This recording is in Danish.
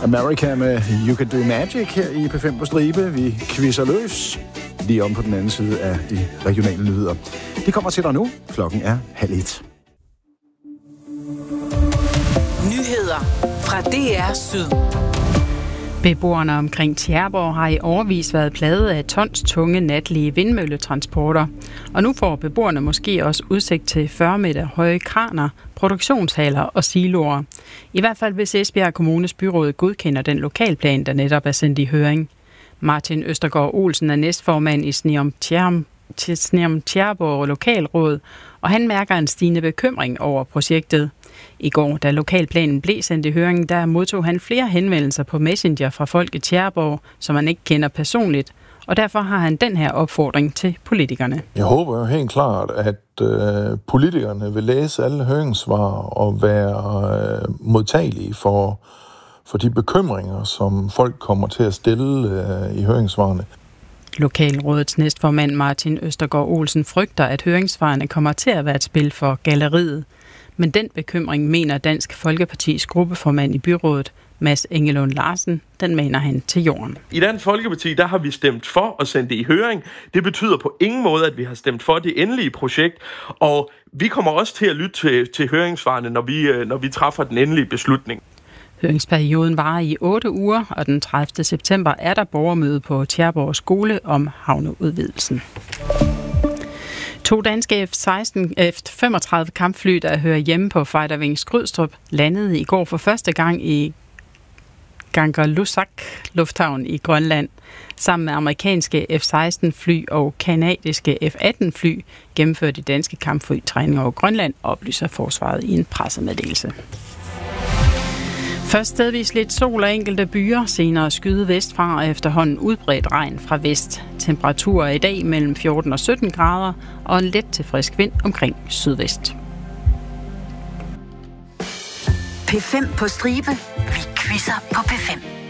America med You Can Do Magic her i P5 på stribe. Vi quizzer løs lige om på den anden side af de regionale nyheder. Det kommer til dig nu. Klokken er 12:30. Nyheder fra DR Syd. Beboerne omkring Tjæreborg har i årevis været plaget af tons tunge natlige vindmølletransporter. Og nu får beboerne måske også udsigt til 40 meter høje kraner, produktionshaller og siloer. I hvert fald hvis Esbjerg Kommunes byråd godkender den lokalplan, der netop er sendt i høring. Martin Østergaard Olsen er næstformand i Sneum Tjæreborg Lokalråd, og han mærker en stigende bekymring over projektet. I går, da lokalplanen blev sendt i høring, der modtog han flere henvendelser på Messenger fra folk i Tjæreborg, som han ikke kender personligt, og derfor har han den her opfordring til politikerne. Jeg håber jo helt klart, at politikerne vil læse alle høringssvar og være modtagelige for de bekymringer, som folk kommer til at stille i høringssvarene. Lokalrådets næstformand Martin Østergaard Olsen frygter, at høringssvarene kommer til at være et spil for galleriet. Men den bekymring mener Dansk Folkepartis gruppeformand i byrådet, Mads Engelund Larsen, den mener han til jorden. I Dansk Folkeparti, der har vi stemt for at sende det i høring. Det betyder på ingen måde, at vi har stemt for det endelige projekt, og vi kommer også til at lytte til høringssvarene, når vi træffer den endelige beslutning. Høringsperioden varer i 8 uger, og den 30. september er der borgermøde på Tjæreborg Skole om havneudvidelsen. 2 danske F-35 kampfly, der hører hjemme på Fighter Wing Skrydstrup, landede i går for første gang i Kangerlussuaq lufthavn i Grønland. Sammen med amerikanske F-16 fly og kanadiske F-18 fly gennemførte de danske kampfly træning over Grønland, oplyser forsvaret i en pressemeddelelse. Først stedvis lidt sol og enkelte byer, senere skyde vestfra og efterhånden udbredt regn fra vest. Temperaturer i dag mellem 14 og 17 grader og en let til frisk vind omkring sydvest. P5 på stribe. Vi quizzer på P5.